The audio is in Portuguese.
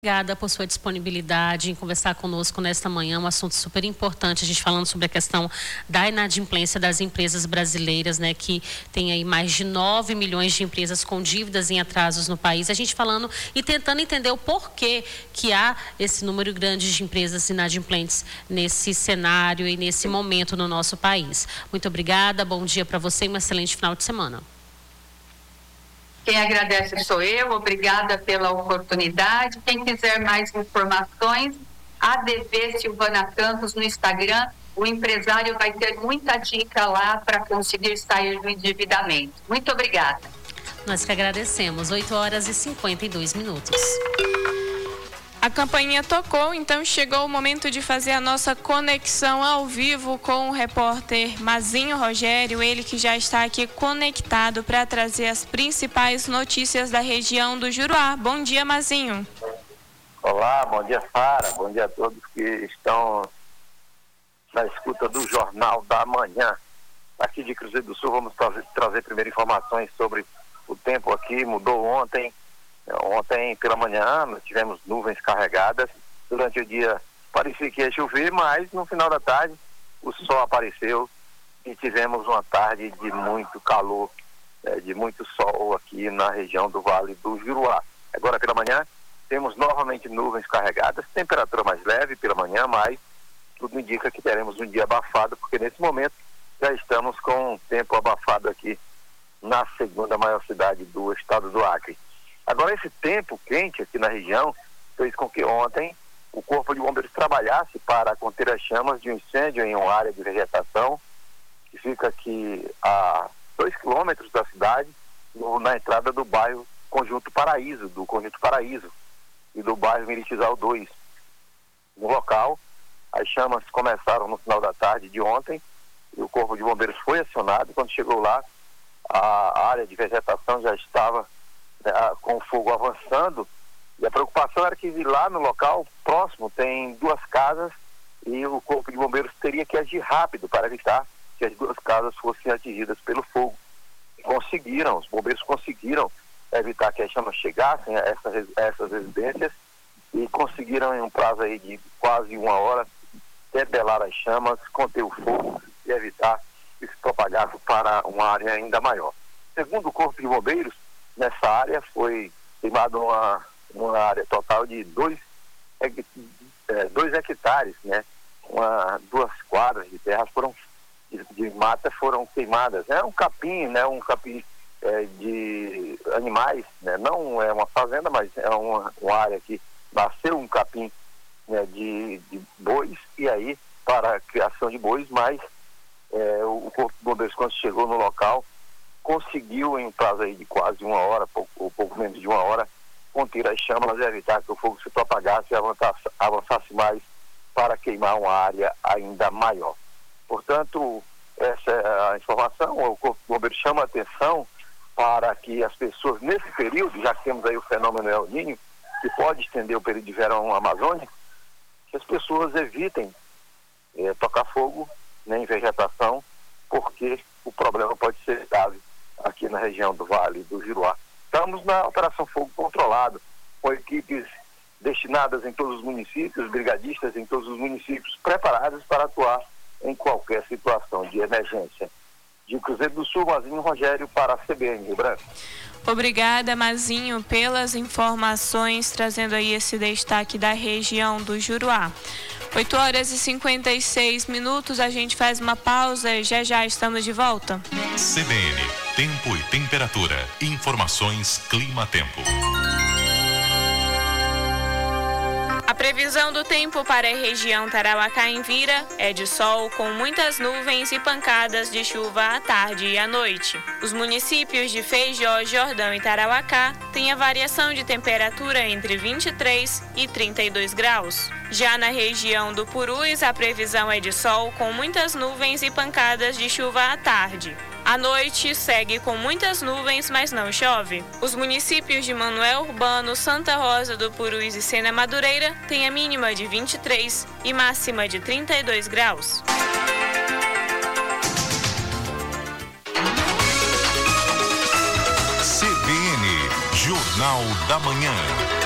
Obrigada por sua disponibilidade em conversar conosco nesta manhã, um assunto super importante, a gente falando sobre a questão da inadimplência das empresas brasileiras, né, que tem aí mais de 9 milhões de empresas com dívidas em atrasos no país, a gente falando e tentando entender o porquê que há esse número grande de empresas inadimplentes nesse cenário e nesse momento no nosso país. Muito obrigada, bom dia para você e um excelente final de semana. Quem agradece sou eu, obrigada pela oportunidade. Quem quiser mais informações, ADV Silvana Campos no Instagram, o empresário vai ter muita dica lá para conseguir sair do endividamento. Muito obrigada. Nós que agradecemos, 8h52. A campainha tocou, então chegou o momento de fazer a nossa conexão ao vivo com o repórter Mazinho Rogério, ele que já está aqui conectado para trazer as principais notícias da região do Juruá. Bom dia, Mazinho. Olá, bom dia, Sara. Bom dia a todos que estão na escuta do Jornal da Manhã. Aqui de Cruzeiro do Sul, vamos trazer primeiro informações sobre o tempo aqui. Mudou ontem. Ontem pela manhã nós tivemos nuvens carregadas, durante o dia parecia que ia chover, mas no final da tarde o sol apareceu e tivemos uma tarde de muito calor, de muito sol aqui na região do Vale do Juruá. Agora pela manhã temos novamente nuvens carregadas, temperatura mais leve pela manhã, mas tudo indica que teremos um dia abafado, porque nesse momento já estamos com um tempo abafado aqui na segunda maior cidade do estado do Acre. Agora, esse tempo quente aqui na região fez com que ontem o Corpo de Bombeiros trabalhasse para conter as chamas de um incêndio em uma área de vegetação que fica aqui a 2 quilômetros da cidade, na entrada do bairro Conjunto Paraíso e do bairro Miritizal 2. No local, as chamas começaram no final da tarde de ontem e o Corpo de Bombeiros foi acionado. Quando chegou lá, a área de vegetação já estava com o fogo avançando, e a preocupação era que lá no local próximo tem 2 casas e o Corpo de Bombeiros teria que agir rápido para evitar que as 2 casas fossem atingidas pelo fogo. Os bombeiros conseguiram evitar que as chamas chegassem a essas residências e conseguiram, em um prazo aí de quase 1 hora, debelar as chamas, conter o fogo e evitar que se propagasse para uma área ainda maior. Segundo o Corpo de Bombeiros, nessa área foi queimada uma área total de 2 hectares, né? 2 quadras de terra de mata foram queimadas. É um capim, né? Um capim de animais, né? Não é uma fazenda, mas é uma área que nasceu um capim, né? de bois, e aí para a criação de bois, mas o Corpo de Bombeiros, quando chegou no local, conseguiu, em um prazo aí de quase 1 hora, pouco menos de 1 hora, conter as chamas e evitar que o fogo se propagasse e avançasse mais para queimar uma área ainda maior. Portanto, essa é a informação. O Corpo de Bombeiros chama a atenção para que as pessoas, nesse período, já que temos aí o fenômeno El Niño, que pode estender o período de verão amazônico, que as pessoas evitem tocar fogo, né, em vegetação, porque o problema pode ser grave aqui na região do Vale do Juruá. Estamos na Operação Fogo Controlado, com equipes destinadas em todos os municípios, brigadistas em todos os municípios, preparados para atuar em qualquer situação de emergência. De Cruzeiro do Sul, Mazinho Rogério para a CBN Rio Branco. Obrigada, Mazinho, pelas informações, trazendo aí esse destaque da região do Juruá. 8h56, a gente faz uma pausa e já estamos de volta. CBN, tempo e temperatura. Informações Clima-Tempo. A previsão do tempo para a região Tarauacá-Envira é de sol com muitas nuvens e pancadas de chuva à tarde e à noite. Os municípios de Feijó, Jordão e Tarauacá têm a variação de temperatura entre 23 e 32 graus. Já na região do Purus, a previsão é de sol com muitas nuvens e pancadas de chuva à tarde. À noite, segue com muitas nuvens, mas não chove. Os municípios de Manoel Urbano, Santa Rosa do Purus e Sena Madureira têm a mínima de 23 e máxima de 32 graus. CBN, Jornal da Manhã.